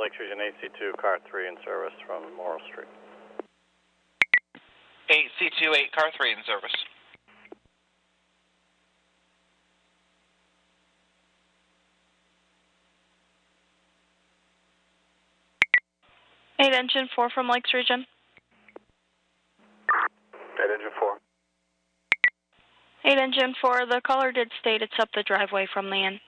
Lakes Region AC2, car 3 in service from Morrill Street. 8C28, car 3 in service. Engine 4 from Lakes Region. Engine 4. 8 Engine 4, the caller did state it's up the driveway from the inn.